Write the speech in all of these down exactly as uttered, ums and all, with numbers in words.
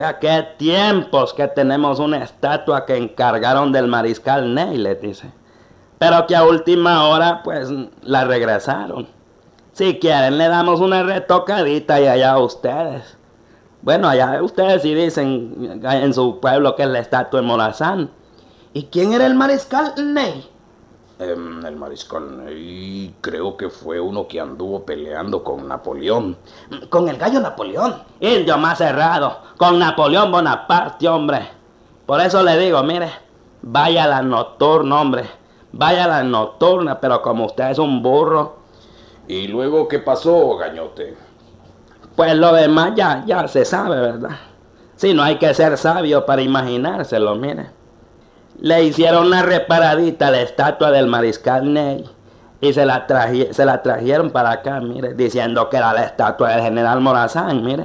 ¿A qué tiempos que tenemos una estatua que encargaron del mariscal Ney, les dice? Pero que a última hora, pues, la regresaron. Si quieren, le damos una retocadita y allá ustedes. Bueno, allá ustedes sí dicen en su pueblo que es la estatua de Morazán. ¿Y quién era el mariscal Ney? Eh, el mariscal Ney creo que fue uno que anduvo peleando con Napoleón. Con el gallo Napoleón. Indio más cerrado, con Napoleón Bonaparte, hombre. Por eso le digo, mire, vaya a la nocturna, hombre. Vaya a la nocturna, pero como usted es un burro. ¿Y luego qué pasó, Gañote? Pues lo demás ya, ya se sabe, ¿verdad? Si no hay que ser sabio para imaginárselo, mire. Le hicieron una reparadita a la estatua del mariscal Ney y se la, traje, se la trajeron para acá, mire, diciendo que era la estatua del general Morazán, mire.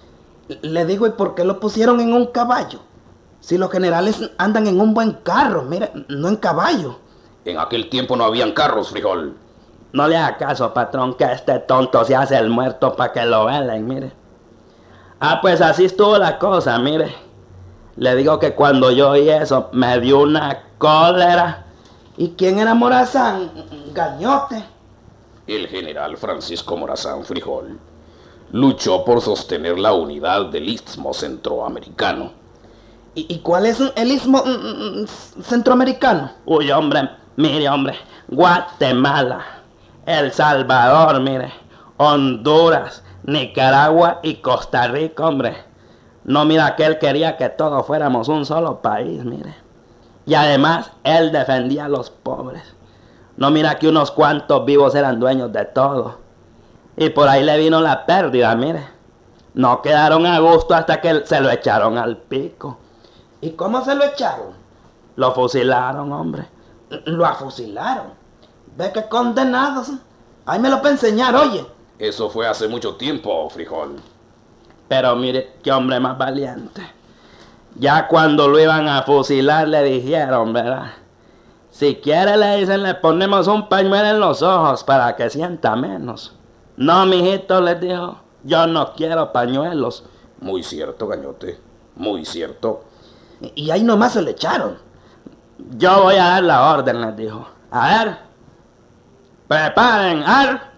Le digo, ¿y por qué lo pusieron en un caballo? Si los generales andan en un buen carro, mire, no en caballo. En aquel tiempo no habían carros, frijol. No le haga caso, patrón, que este tonto se hace el muerto para que lo velen, mire. Ah, pues así estuvo la cosa, mire. Le digo que cuando yo oí eso, me dio una cólera. ¿Y quién era Morazán? Gañote. El general Francisco Morazán Frijol luchó por sostener la unidad del Istmo Centroamericano. ¿Y, y cuál es el Istmo Centroamericano? Uy, hombre, mire, hombre, Guatemala, El Salvador, mire, Honduras, Nicaragua y Costa Rica, hombre. No, mira que él quería que todos fuéramos un solo país, mire. Y además, él defendía a los pobres. No, mira que unos cuantos vivos eran dueños de todo. Y por ahí le vino la pérdida, mire. No quedaron a gusto hasta que se lo echaron al pico. ¿Y cómo se lo echaron? Lo fusilaron, hombre. Lo afusilaron. Ve que condenados. Ahí me lo puede enseñar, oye. Eso fue hace mucho tiempo, Frijol. Pero mire, qué hombre más valiente. Ya cuando lo iban a fusilar le dijeron, ¿verdad? Si quiere, le dicen, le ponemos un pañuelo en los ojos para que sienta menos. No, mijito, les dijo, yo no quiero pañuelos. Muy cierto, Gañote, muy cierto. Y ahí nomás se lo echaron. Yo voy a dar la orden, les dijo. A ver, preparen, ar,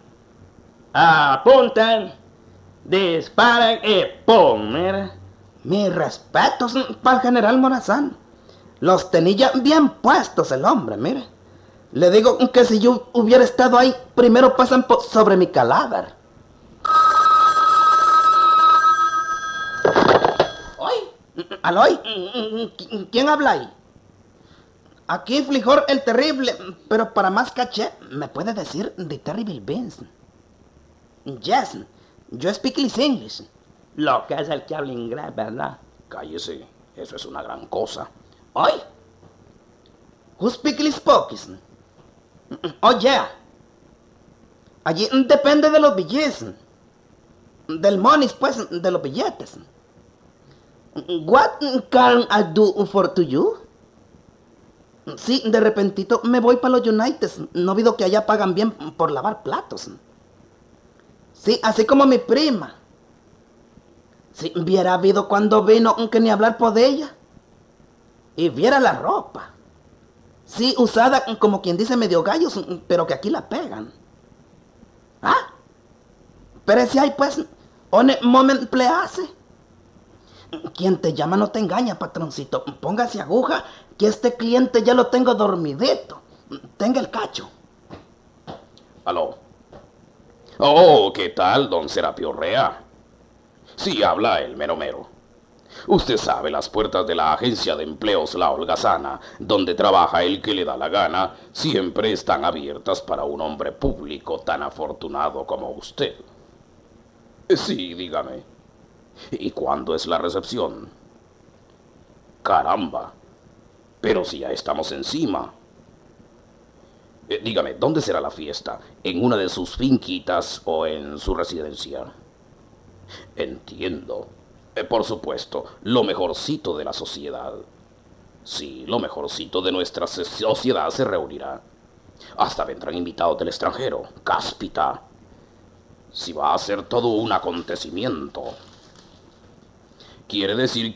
apunten, disparen y ¡pum! Mire. Mis respetos para el general Morazán. Los tenía bien puestos el hombre, mire. Le digo que si yo hubiera estado ahí, primero pasan por sobre mi cadáver. ¿Oy? ¿Aloy? ¿Quién habla ahí? Aquí Frijol el Terrible, pero para más caché, ¿me puede decir The Terrible Beans? Yes, yo speak English. Lo que es el que habla inglés, ¿verdad? Cállese, eso es una gran cosa. ¿Oy? Who speak Spokes? Oh, yeah. Allí depende de los billetes. Del money, pues, de los billetes. What can I do for to you? Sí, de repentito me voy para los United. No olvido que allá pagan bien por lavar platos. Sí, así como mi prima. Si hubiera habido cuando vino, que ni hablar por ella. Y viera la ropa. Sí, usada como quien dice medio gallos, pero que aquí la pegan. ¿Ah? Pero si hay pues, un moment please. Quien te llama no te engaña, patroncito. Póngase aguja, que este cliente ya lo tengo dormidito. Tenga el cacho. Aló. Oh, ¿qué tal, don Serapio Rea? Sí, habla el mero mero. Usted sabe, las puertas de la agencia de empleos La Holgazana, donde trabaja el que le da la gana, siempre están abiertas para un hombre público tan afortunado como usted. Sí, dígame. ¿Y cuándo es la recepción? Caramba. Pero si ya estamos encima. Eh, dígame, ¿dónde será la fiesta? ¿En una de sus finquitas o en su residencia? Entiendo. Eh, por supuesto, lo mejorcito de la sociedad. Sí, lo mejorcito de nuestra sociedad se reunirá. Hasta vendrán invitados del extranjero. Cáspita. Si va a ser todo un acontecimiento. Quiere decir